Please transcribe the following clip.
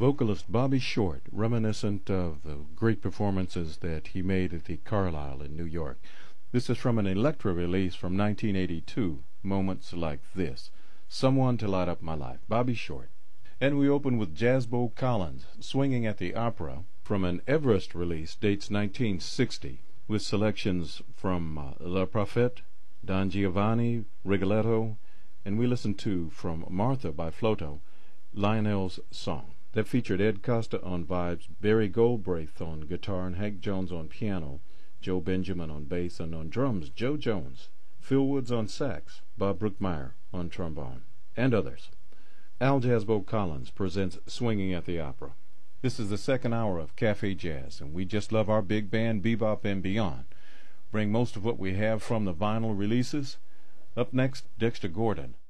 vocalist Bobby Short, reminiscent of the great performances that he made at the Carlisle in New York. This is from an Elektra release from 1982, Moments Like This. Someone to Light Up My Life, Bobby Short. And we open with Jasbo Collins, Swinging at the Opera, from an Everest release, dates 1960, with selections from Le Prophète, Don Giovanni, Rigoletto, and we listen to, from Martha by Floto, Lionel's Song. That featured Ed Costa on vibes, Barry Goldbraith on guitar, and Hank Jones on piano, Joe Benjamin on bass, and on drums, Joe Jones, Phil Woods on sax, Bob Brookmeyer on trombone, and others. Al Jasbo Collins presents Swinging at the Opera. This is the second hour of Cafe Jazz, and we just love our big band, Bebop and Beyond. Bring most of what we have from the vinyl releases. Up next, Dexter Gordon,